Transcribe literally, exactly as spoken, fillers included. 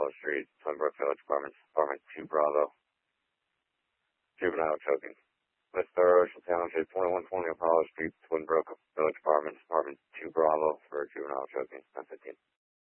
Apollo Street, Twinbrook Village Apartments, Apartment two Bravo. Juvenile choking. Mister Ocean Township, twenty-one twenty Apollo Street, Twinbrook Village Apartments, Apartment two Bravo for juvenile choking. ten fifteen.